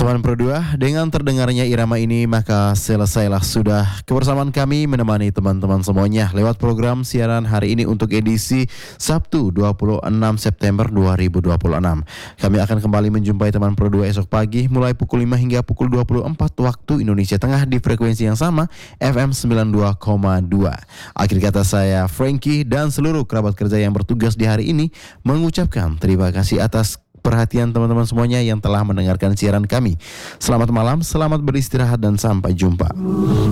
Teman Pro 2, dengan terdengarnya irama ini maka selesailah sudah kebersamaan kami menemani teman-teman semuanya lewat program siaran hari ini untuk edisi Sabtu 26 September 2026. Kami akan kembali menjumpai teman Pro 2 esok pagi mulai pukul 5 hingga pukul 24 waktu Indonesia Tengah di frekuensi yang sama FM 92,2. Akhir kata saya Frankie dan seluruh kerabat kerja yang bertugas di hari ini mengucapkan terima kasih atas perhatian teman-teman semuanya yang telah mendengarkan siaran kami. Selamat malam, selamat beristirahat dan sampai jumpa.